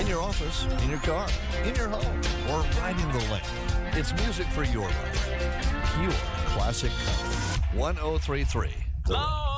in your office, in your car, in your home, or riding the lake. It's music for your life. Pure classic country. 1033. The